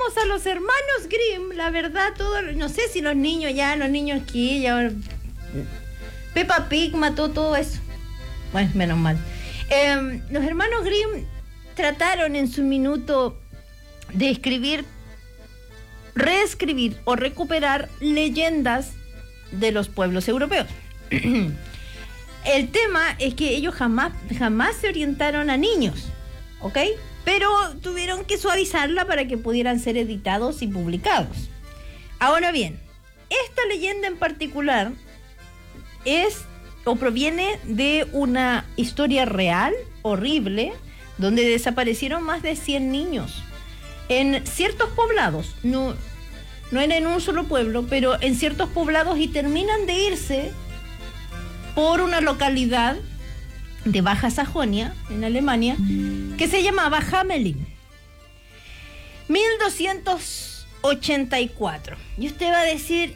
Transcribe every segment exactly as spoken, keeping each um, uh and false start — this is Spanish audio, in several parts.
tenemos a los hermanos Grimm, la verdad, todo, no sé si los niños ya, los niños que ya, Peppa Pig mató todo eso. Bueno, menos mal. Eh, los hermanos Grimm trataron en su minuto de escribir, reescribir o recuperar leyendas de los pueblos europeos. El tema es que ellos jamás, jamás se orientaron a niños, ¿ok? Pero tuvieron que suavizarla para que pudieran ser editados y publicados. Ahora bien, esta leyenda en particular es o proviene de una historia real, horrible, donde desaparecieron más de cien niños en ciertos poblados, no, no era en un solo pueblo, pero en ciertos poblados, y terminan de irse por una localidad de Baja Sajonia, en Alemania, que se llamaba Hamelin. mil doscientos ochenta y cuatro. Y usted va a decir,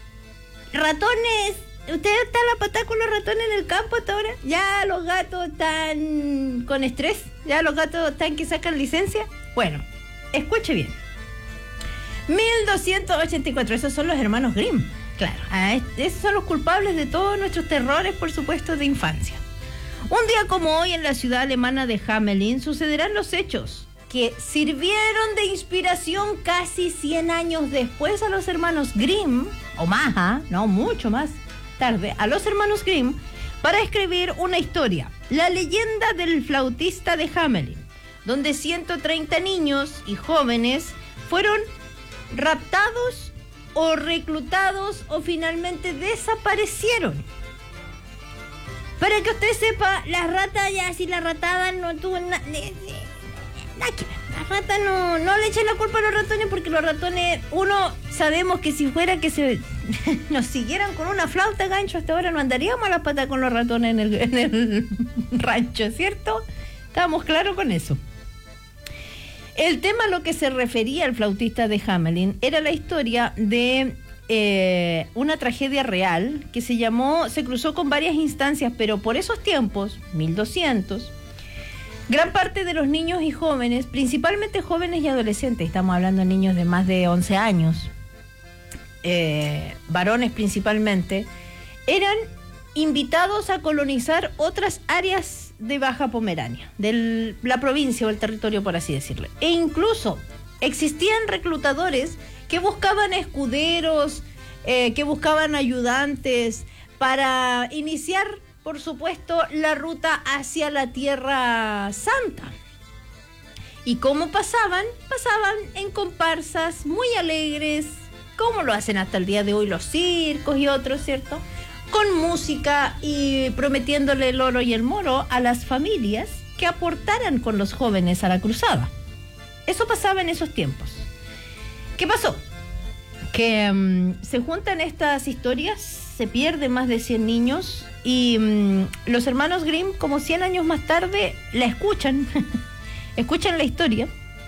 ratones, ¿usted está la patada con los ratones en el campo hasta ahora? ¿Ya los gatos están con estrés? ¿Ya los gatos están que sacan licencia? Bueno, escuche bien. mil doscientos ochenta y cuatro, esos son los hermanos Grimm. Claro, esos son los culpables de todos nuestros terrores, por supuesto, de infancia. Un día como hoy, en la ciudad alemana de Hamelin, sucederán los hechos que sirvieron de inspiración casi cien años después a los hermanos Grimm, o más, ¿eh? no, mucho más tarde, a los hermanos Grimm, para escribir una historia, la leyenda del flautista de Hamelin, donde ciento treinta niños y jóvenes fueron raptados o reclutados o finalmente desaparecieron. Para que usted sepa, las ratas ya, si la ratada no tuvo nada, las ratas no, no le echen la culpa a los ratones, porque los ratones, uno, sabemos que si fuera que se nos siguieran con una flauta gancho, hasta ahora no andaríamos a las patas con los ratones en el, en el rancho, ¿cierto? Estábamos claros con eso. El tema a lo que se refería el flautista de Hamelin era la historia de eh, una tragedia real que se llamó, se cruzó con varias instancias, pero por esos tiempos, mil doscientos, gran parte de los niños y jóvenes, principalmente jóvenes y adolescentes, estamos hablando de niños de más de once años, eh, varones principalmente, eran invitados a colonizar otras áreas de Baja Pomerania, de la provincia o el territorio, por así decirlo. E incluso existían reclutadores que buscaban escuderos, eh, que buscaban ayudantes para iniciar, por supuesto, la ruta hacia la Tierra Santa. ¿Y cómo pasaban? Pasaban en comparsas muy alegres, como lo hacen hasta el día de hoy los circos y otros, ¿cierto?, con música y prometiéndole el oro y el moro a las familias que aportaran con los jóvenes a la cruzada. Eso pasaba en esos tiempos. ¿Qué pasó? Que um, se juntan estas historias, se pierden más de cien niños y um, los hermanos Grimm, como cien años más tarde, la escuchan, escuchan la historia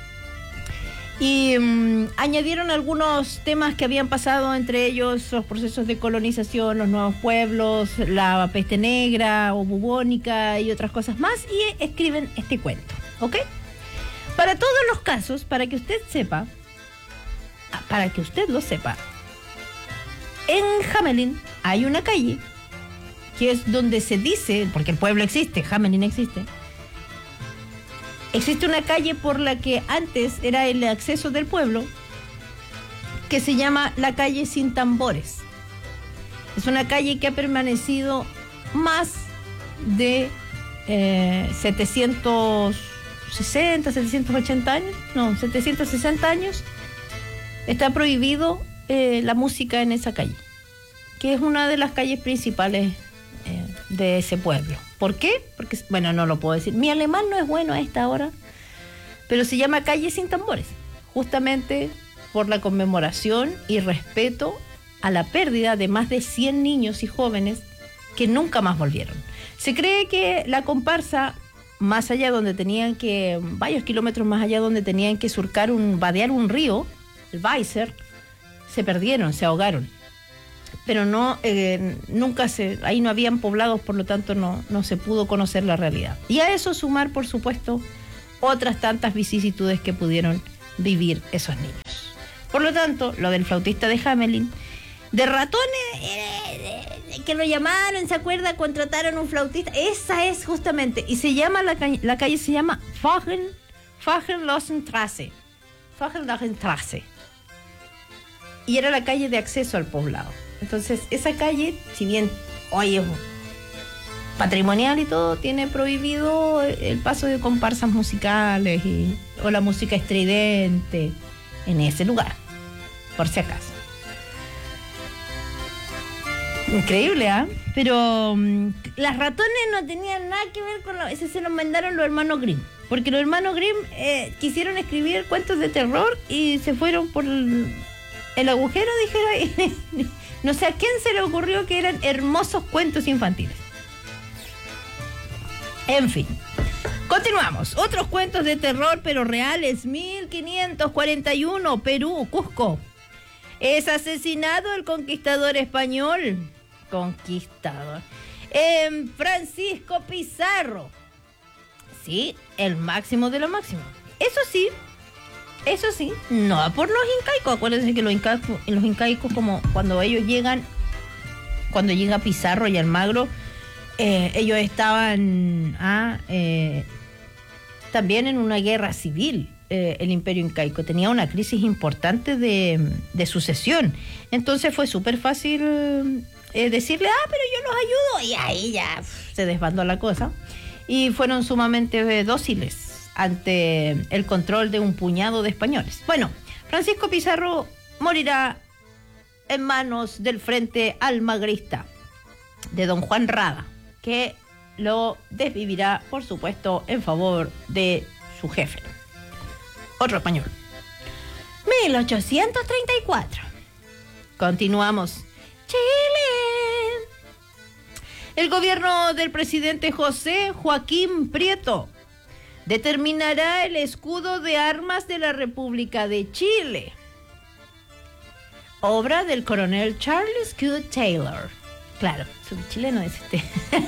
y um, añadieron algunos temas que habían pasado, entre ellos los procesos de colonización, los nuevos pueblos, la peste negra o bubónica y otras cosas más, y escriben este cuento, ¿ok? Para todos los casos, para que usted sepa, para que usted lo sepa, en Hamelin hay una calle que es donde se dice, porque el pueblo existe, Hamelin existe, existe una calle por la que antes era el acceso del pueblo, que se llama la calle Sin Tambores. Es una calle que ha permanecido más de eh, setecientos sesenta, setecientos ochenta años, no, setecientos sesenta años. Está prohibido eh, la música en esa calle, que es una de las calles principales eh, de ese pueblo. ¿Por qué? Porque, bueno, no lo puedo decir. Mi alemán no es bueno a esta hora, pero se llama Calle Sin Tambores, justamente por la conmemoración y respeto a la pérdida de más de cien niños y jóvenes que nunca más volvieron. Se cree que la comparsa, más allá donde tenían que, varios kilómetros más allá donde tenían que surcar un, vadear un río, el Weiser, se perdieron, se ahogaron. Pero no, eh, nunca se, ahí no habían poblados, por lo tanto no, no se pudo conocer la realidad. Y a eso sumar, por supuesto, otras tantas vicisitudes que pudieron vivir esos niños. Por lo tanto, lo del flautista de Hamelin, de ratones, eh, eh, que lo llamaron, ¿se acuerda? Contrataron un flautista. Esa es justamente, y se llama, la, calle, la calle se llama Fagen, Fagenlossenstrasse. Fagenlossenstrasse. Y era la calle de acceso al poblado. Entonces, esa calle, si bien hoy es patrimonial y todo, tiene prohibido el paso de comparsas musicales y, o la música estridente en ese lugar, por si acaso. Increíble, ¿ah? ¿eh? Pero um, las ratones no tenían nada que ver con lo... Ese se lo mandaron los hermanos Grimm. Porque los hermanos Grimm eh, quisieron escribir cuentos de terror y se fueron por el, el agujero, dijeron. No sé a quién se le ocurrió que eran hermosos cuentos infantiles. En fin. Continuamos. Otros cuentos de terror, pero reales. mil quinientos cuarenta y uno, Perú, Cusco. Es asesinado el conquistador español. Conquistador. Eh, Francisco Pizarro. Sí, el máximo de lo máximo. Eso sí, eso sí, no por los incaicos. Acuérdense que los incaicos, los incaicos, como cuando ellos llegan, cuando llega Pizarro y Almagro, eh, ellos estaban ah, eh, también en una guerra civil. Eh, el imperio incaico tenía una crisis importante de, de sucesión. Entonces fue súper fácil eh, decirle, ah, pero yo los ayudo. Y ahí ya pff, se desbandó la cosa. Y fueron sumamente dóciles ante el control de un puñado de españoles. Bueno, Francisco Pizarro morirá en manos del Frente Almagrista de don Juan Rada, que lo desvivirá, por supuesto, en favor de su jefe, otro español. mil ochocientos treinta y cuatro. Continuamos. Chile. El gobierno del presidente José Joaquín Prieto determinará el escudo de armas de la República de Chile, obra del coronel Charles Q. Taylor. Claro, soy chileno es este.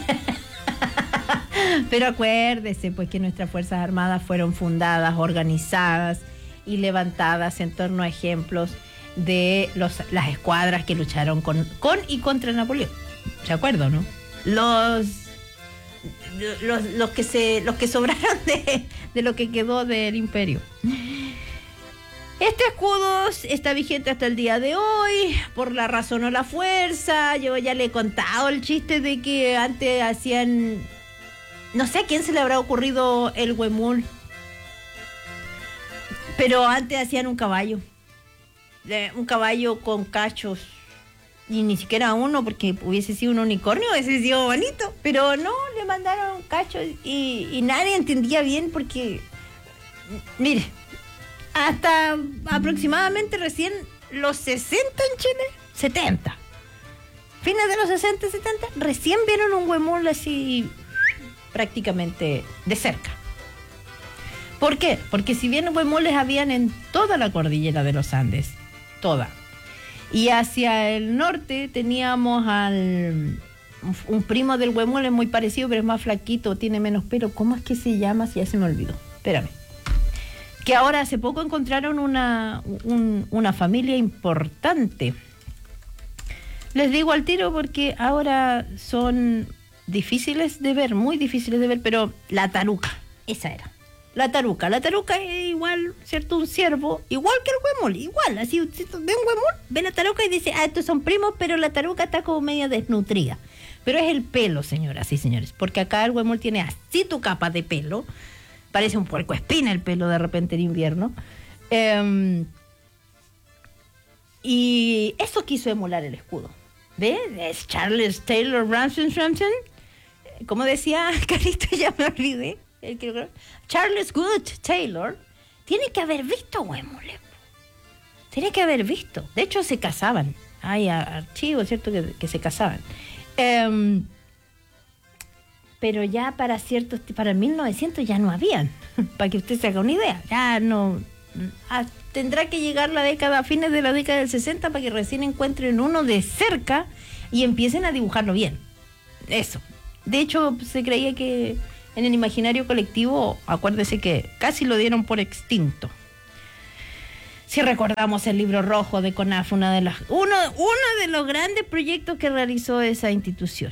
Pero acuérdese pues que nuestras Fuerzas Armadas fueron fundadas, organizadas y levantadas en torno a ejemplos de los, las escuadras que lucharon con, con y contra Napoleón. ¿Se acuerdan, no? Los, los, los, que se, los que sobraron de, de lo que quedó del imperio. Este escudo está vigente hasta el día de hoy, por la razón o la fuerza. Yo ya le he contado el chiste de que antes hacían... No sé a quién se le habrá ocurrido el huemul, pero antes hacían un caballo. Un caballo con cachos. Y ni siquiera uno, porque hubiese sido un unicornio, hubiese sido bonito. Pero no, le mandaron cachos y, y nadie entendía bien porque... Mire, hasta aproximadamente recién los sesenta en Chile, setenta. Fines de los sesenta y setenta, recién vieron un huemul así prácticamente de cerca. ¿Por qué? Porque si bien huemules habían en toda la cordillera de los Andes, toda. Y hacia el norte teníamos al un primo del huemul, es muy parecido, pero es más flaquito, tiene menos pelo. ¿Cómo es que se llama? Si ya se me olvidó. Espérame. Que ahora hace poco encontraron una, un, una familia importante. Les digo al tiro porque ahora son difíciles de ver, muy difíciles de ver, pero la taruca, esa era. La taruca, la taruca es igual, ¿cierto? Un ciervo, igual que el huemul, igual, así, ve un huemul, ve la taruca y dice, ah, estos son primos, pero la taruca está como media desnutrida. Pero es el pelo, señoras y señores, porque acá el huemul tiene así tu capa de pelo, parece un puercoespina el pelo de repente en invierno, eh, y eso quiso emular el escudo. ¿Ve? Es Charles Taylor Ramson Ramson, como decía Carito, ya me olvidé. Charles Good Taylor tiene que haber visto huemules. Tiene que haber visto. De hecho, se casaban. Hay archivos, ¿cierto? Que, que se casaban. Um, pero ya para ciertos, para mil novecientos ya no habían. Para que usted se haga una idea. Ya no. Ah, tendrá que llegar la década, a fines de la década del sesenta, para que recién encuentren uno de cerca y empiecen a dibujarlo bien. Eso. De hecho, se creía que en el imaginario colectivo, acuérdese que casi lo dieron por extinto. Si recordamos el libro rojo de CONAF, una de las, uno, uno de los grandes proyectos que realizó esa institución.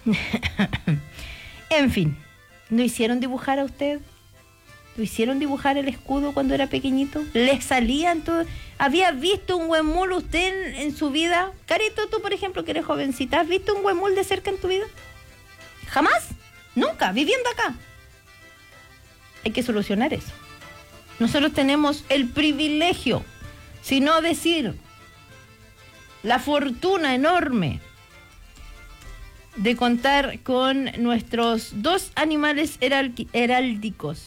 En fin, ¿no hicieron dibujar a usted? ¿Lo hicieron dibujar el escudo cuando era pequeñito? ¿Le salían todo? ¿Había visto un huemul usted en, en su vida? Carito, tú por ejemplo que eres jovencita, ¿has visto un huemul de cerca en tu vida? ¿Jamás? Nunca, viviendo acá. Hay que solucionar eso. Nosotros tenemos el privilegio, si no decir la fortuna enorme de contar con nuestros dos animales heral- heráldicos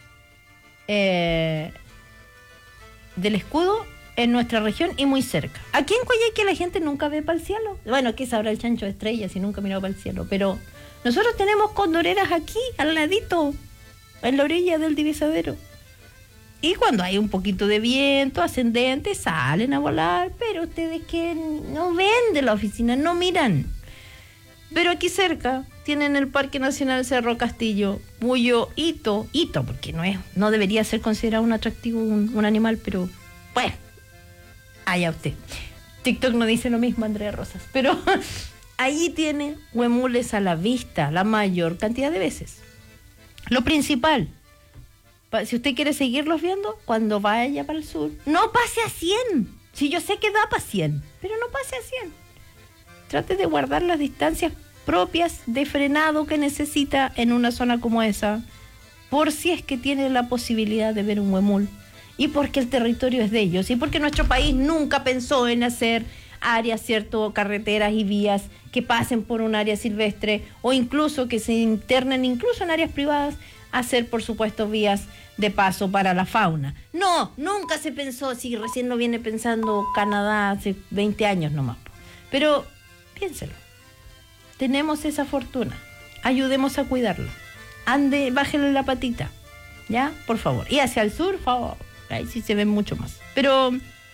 eh, del escudo en nuestra región y muy cerca. Aquí en Coyhaique la gente nunca ve para el cielo. Bueno, ¿qué sabrá el chancho de estrellas si nunca ha mirado para el cielo? Pero nosotros tenemos condoreras aquí, al ladito, en la orilla del divisadero. Y cuando hay un poquito de viento ascendente, salen a volar, pero ustedes que no ven de la oficina, no miran. Pero aquí cerca tienen el Parque Nacional Cerro Castillo, cuyo hito, hito, porque no es, no debería ser considerado un atractivo un, un animal, pero bueno, allá usted. TikTok no dice lo mismo, Andrea Rosas, pero allí tiene huemules a la vista, la mayor cantidad de veces. Lo principal, si usted quiere seguirlos viendo, cuando vaya para el sur, no pase a cien. Si yo sé que da para cien, pero no pase a cien. Trate de guardar las distancias propias de frenado que necesita en una zona como esa, por si es que tiene la posibilidad de ver un huemul, y porque el territorio es de ellos, y porque nuestro país nunca pensó en hacer áreas, cierto, carreteras y vías que pasen por un área silvestre, o incluso que se internen incluso en áreas privadas, hacer por supuesto vías de paso para la fauna. No, nunca se pensó, si recién lo viene pensando Canadá hace veinte años nomás. Pero piénselo, tenemos esa fortuna, ayudemos a cuidarla. Ande, bájele la patita, ¿ya? Por favor. Y hacia el sur, por favor, ahí sí se ven mucho más. Pero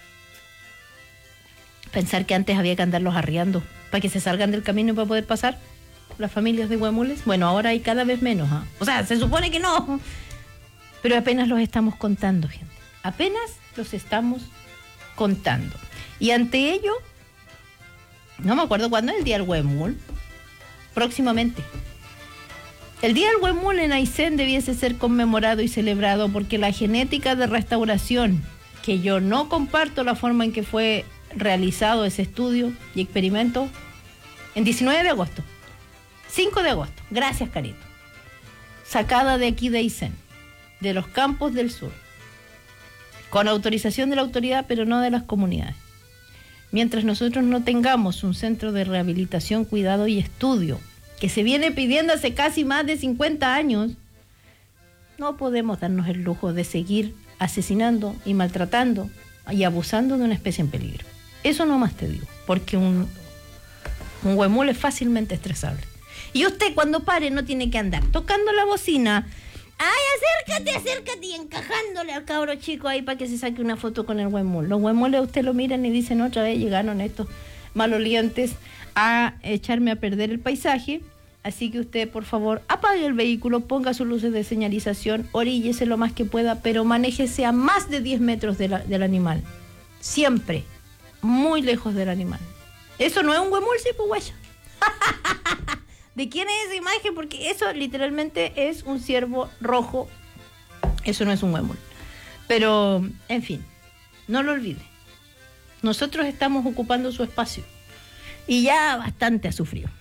pensar que antes había que andarlos arriando para que se salgan del camino y para poder pasar las familias de huemules. Bueno, ahora hay cada vez menos, ¿eh? O sea, se supone que no, pero apenas los estamos contando, gente. Apenas los estamos contando. Y ante ello, no me acuerdo cuándo es el Día del Huemul. Próximamente. El Día del Huemul en Aysén debiese ser conmemorado y celebrado porque la genética de restauración, que yo no comparto la forma en que fue realizado ese estudio y experimento, en diecinueve de agosto, cinco de agosto, gracias Carito, sacada de aquí de Aysén, de los campos del sur, con autorización de la autoridad, pero no de las comunidades. Mientras nosotros no tengamos un centro de rehabilitación, cuidado y estudio, que se viene pidiendo hace casi más de cincuenta años, no podemos darnos el lujo de seguir asesinando y maltratando y abusando de una especie en peligro. Eso nomás te digo, porque un, un huemul es fácilmente estresable. Y usted cuando pare no tiene que andar tocando la bocina. ¡Ay, acércate, acércate! Y encajándole al cabro chico ahí para que se saque una foto con el huemul. Los huemules usted lo miran y dicen, otra vez llegaron estos malolientes a echarme a perder el paisaje. Así que usted, por favor, apague el vehículo, ponga sus luces de señalización, oríllese lo más que pueda, pero manéjese a más de diez metros de la, del animal. Siempre muy lejos del animal. Eso no es un huemul, sí, pues guaya. ¿De quién es esa imagen? Porque eso literalmente es un ciervo rojo. Eso no es un huemul. Pero, en fin, no lo olvide. Nosotros estamos ocupando su espacio. Y ya bastante ha sufrido.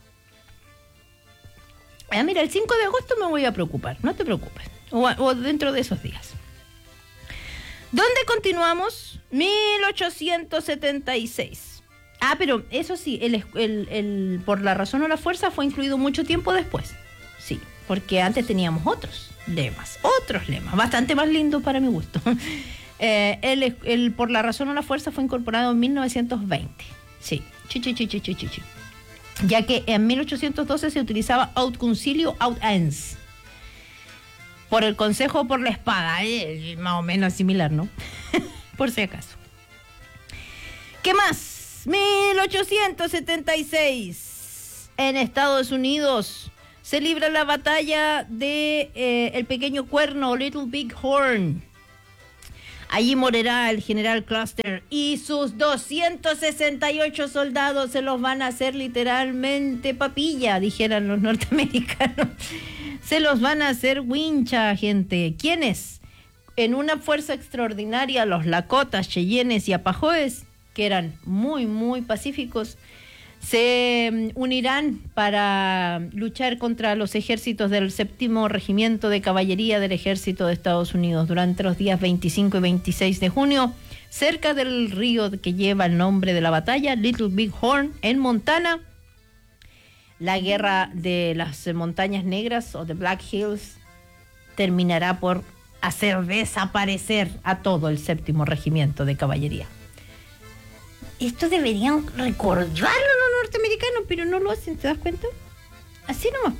Ah, mira, el cinco de agosto me voy a preocupar. No te preocupes. O, o dentro de esos días. ¿Dónde continuamos? mil ochocientos setenta y seis. Ah, pero eso sí, el, el, el, por la razón o la fuerza fue incluido mucho tiempo después. Sí, porque antes teníamos otros lemas, otros lemas, bastante más lindos para mi gusto. eh, el, el por la razón o la fuerza fue incorporado en mil novecientos veinte. Sí, chi, chi, chi, chi, chi, chi. Ya que en mil ochocientos doce se utilizaba aut concilio aut ens. Por el consejo o por la espada, eh, más o menos similar, ¿no? Por si acaso. ¿Qué más? mil ochocientos setenta y seis. En Estados Unidos se libra la batalla de eh, el pequeño cuerno, Little Big Horn. Allí morirá el general Custer y sus doscientos sesenta y ocho soldados se los van a hacer literalmente papilla, dijeran los norteamericanos. Se los van a hacer wincha, gente. ¿Quiénes? En una fuerza extraordinaria, los Lakotas, Cheyennes y Apajoes, que eran muy, muy pacíficos, se unirán para luchar contra los ejércitos del séptimo Regimiento de Caballería del Ejército de Estados Unidos durante los días veinticinco y veintiséis de junio, cerca del río que lleva el nombre de la batalla, Little Big Horn, en Montana. La guerra de las montañas negras o de Black Hills terminará por hacer desaparecer a todo el séptimo Regimiento de Caballería. Esto deberían recordarlo los norteamericanos, pero no lo hacen, ¿te das cuenta? Así nomás.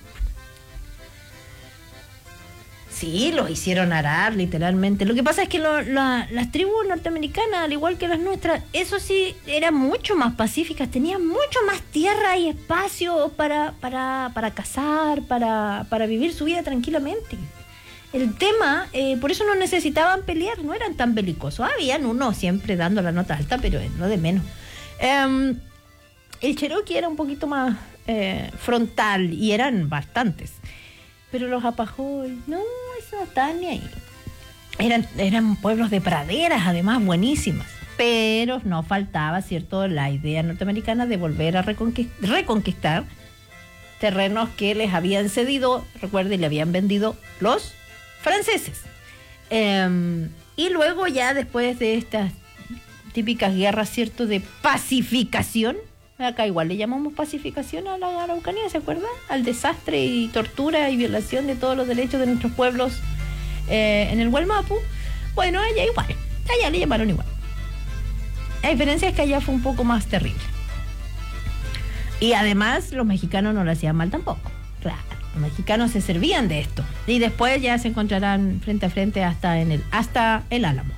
Sí, los hicieron arar, literalmente. Lo que pasa es que lo, la, las tribus norteamericanas, al igual que las nuestras, eso sí, eran mucho más pacíficas, tenían mucho más tierra y espacio para, para, para cazar, para, para vivir su vida tranquilamente. El tema, eh, por eso no necesitaban pelear, no eran tan belicosos. Habían uno siempre dando la nota alta, pero no de menos. Um, el Cherokee era un poquito más eh, frontal y eran bastantes. Pero los Apajoy, no, eso no estaban ni ahí. Eran, eran pueblos de praderas, además, buenísimas. Pero no faltaba, ¿cierto?, la idea norteamericana de volver a reconquistar, reconquistar terrenos que les habían cedido, recuerden, le habían vendido los franceses. Eh, y luego ya después de estas típicas guerras, ¿cierto?, de pacificación, acá igual le llamamos pacificación a la Araucanía, ¿se acuerdan? Al desastre y tortura y violación de todos los derechos de nuestros pueblos eh, en el Gualmapu. Bueno, allá igual, allá le llamaron igual. La diferencia es que allá fue un poco más terrible. Y además los mexicanos no lo hacían mal tampoco, claro. Los mexicanos se servían de esto y después ya se encontrarán frente a frente hasta en el hasta el Álamo.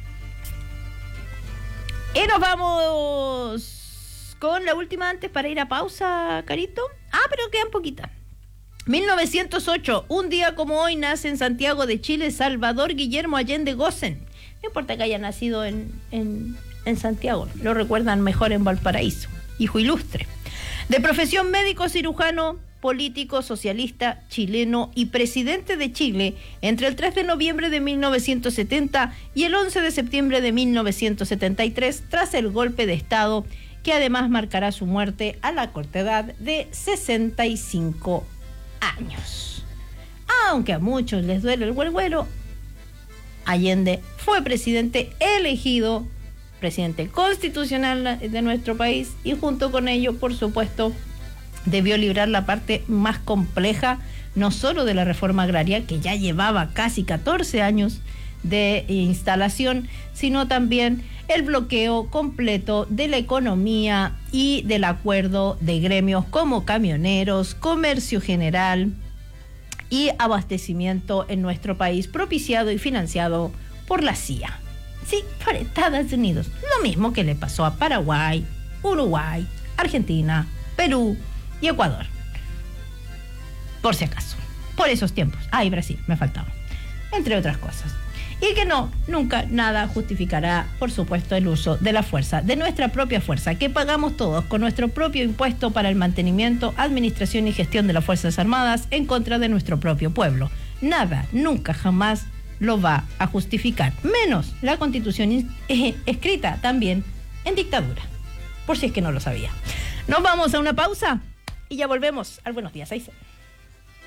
Y nos vamos con la última antes para ir a pausa, Carito. Ah, pero quedan poquitas. mil novecientos ocho, un día como hoy, nace en Santiago de Chile Salvador Guillermo Allende Gossen. No importa que haya nacido en, en, en Santiago, lo recuerdan mejor en Valparaíso. Hijo ilustre. De profesión médico cirujano, político socialista chileno y presidente de Chile entre el tres de noviembre de mil novecientos setenta y el once de septiembre de mil novecientos setenta y tres, tras el golpe de Estado que además marcará su muerte a la corta edad de sesenta y cinco años. Aunque a muchos les duele el huelguero, Allende fue presidente elegido, presidente constitucional de nuestro país, y junto con ello, por supuesto, debió librar la parte más compleja, no solo de la reforma agraria, que ya llevaba casi catorce años de instalación, sino también el bloqueo completo de la economía y del acuerdo de gremios como camioneros, comercio general y abastecimiento en nuestro país, propiciado y financiado por la C I A. Sí, por Estados Unidos. Lo mismo que le pasó a Paraguay, Uruguay, Argentina, Perú y Ecuador, por si acaso, por esos tiempos. Ah, y Brasil, me faltaba, entre otras cosas. Y que no, nunca nada justificará, por supuesto, el uso de la fuerza, de nuestra propia fuerza, que pagamos todos con nuestro propio impuesto para el mantenimiento, administración y gestión de las Fuerzas Armadas en contra de nuestro propio pueblo. Nada, nunca, jamás lo va a justificar, menos la Constitución eh, escrita también en dictadura, por si es que no lo sabía. Nos vamos a una pausa y ya volvemos al Buenos Días, Aysén.